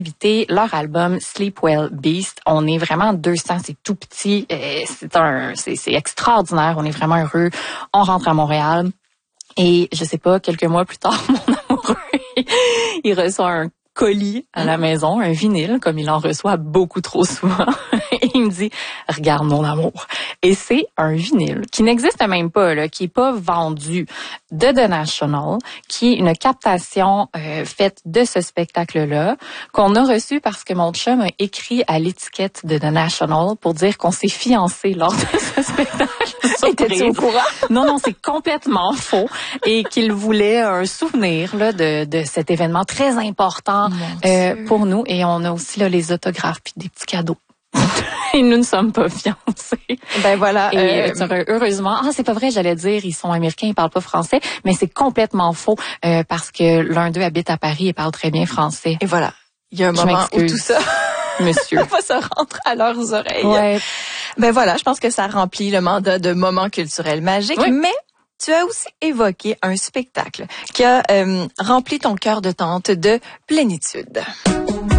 invité leur album Sleep Well Beast. On est vraiment 200, c'est tout petit, c'est extraordinaire, on est vraiment heureux. On rentre à Montréal et je sais pas, quelques mois plus tard, mon amoureux, il reçoit un colis à la maison, un vinyle, comme il en reçoit beaucoup trop souvent. Et il me dit, regarde mon amour. Et c'est un vinyle qui n'existe même pas, là, qui est pas vendu de The National, qui est une captation faite de ce spectacle-là, qu'on a reçu parce que mon chum a écrit à l'étiquette de The National pour dire qu'on s'est fiancés lors de ce spectacle. Étais-tu au courant? Non, c'est complètement faux. Et qu'il voulait un souvenir là de cet événement très important pour nous. Et on a aussi là les autographes puis des petits cadeaux. Et nous ne sommes pas fiancés. Ben voilà. Et heureusement, c'est pas vrai, j'allais dire, ils sont américains, ils parlent pas français, mais c'est complètement faux parce que l'un d'eux habite à Paris et parle très bien français. Et voilà, il y a un moment où tout ça, monsieur, va se rentrer à leurs oreilles. Ouais. Ben voilà, je pense que ça remplit le mandat de moments culturels magiques, oui. Mais tu as aussi évoqué un spectacle qui a rempli ton cœur de tante de plénitude.